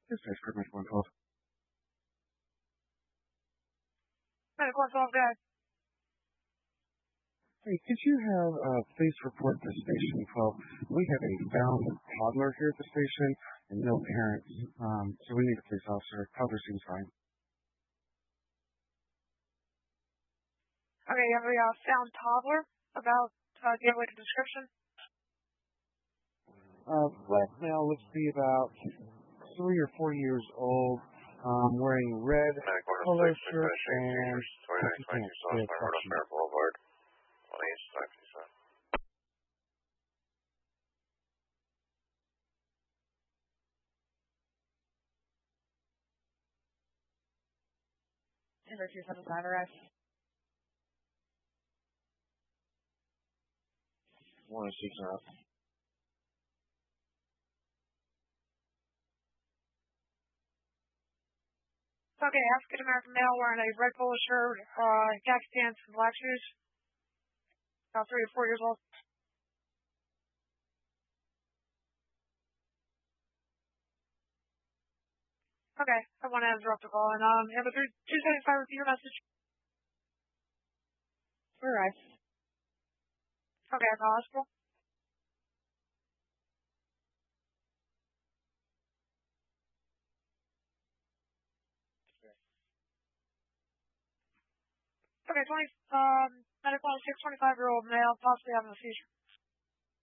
This is for Medical 112. Medical 112, go ahead. Hey, could you please report to Station 12? We have a found toddler here at the station and no parents, so we need a police officer. Toddler seems fine. Okay, you have a found toddler about, do you have like a description? Black male looks to be about 3 or 4 years old, wearing red polo shirt and khaki pants with black shoes. Boulevard. 18557. Timber 275, arrive. 106 up. Okay, African American male wearing a red polo shirt, khaki pants, and black shoes. About 3 or 4 years old. Okay, I want to interrupt the call. And have a 275 repeat your message. Arrive. Okay, at the hospital. Okay, medical 25-year-old male, possibly having a seizure.